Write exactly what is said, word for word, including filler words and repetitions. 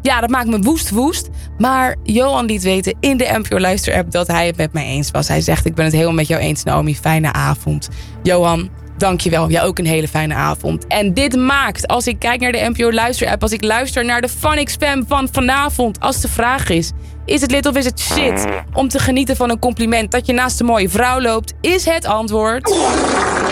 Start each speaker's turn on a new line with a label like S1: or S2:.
S1: Ja, dat maakt me woest woest. Maar Johan liet weten in de N P O Luister app dat hij het met mij eens was. Hij zegt, ik ben het helemaal met jou eens, Naomi. Fijne avond. Johan, dankjewel. Jij ook een hele fijne avond. En dit maakt, als ik kijk naar de N P O Luister app, als ik luister naar de Fun X-Fam van vanavond, als de vraag is, is het lit of is het shit om te genieten van een compliment dat je naast een mooie vrouw loopt, is het antwoord